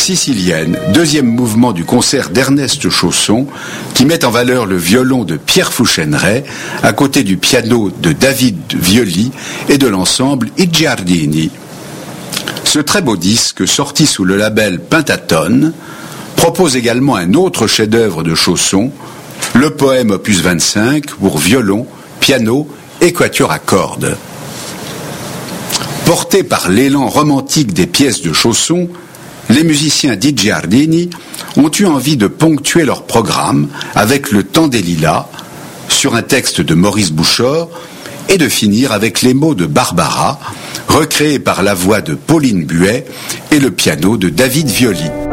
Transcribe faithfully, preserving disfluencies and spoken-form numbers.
Sicilienne, deuxième mouvement du concert d'Ernest Chausson, qui met en valeur le violon de Pierre Fouchenray, à côté du piano de David Violi et de l'ensemble I Giardini. Ce très beau disque, sorti sous le label Pentatone, propose également un autre chef-d'œuvre de Chausson, le poème opus vingt-cinq pour violon, piano et quatuor à cordes. Portés par l'élan romantique des pièces de Chausson, les musiciens d'I Giardini ont eu envie de ponctuer leur programme avec le Temps des Lilas, sur un texte de Maurice Bouchard, et de finir avec les mots de Barbara, recréés par la voix de Pauline Buet et le piano de David Violi.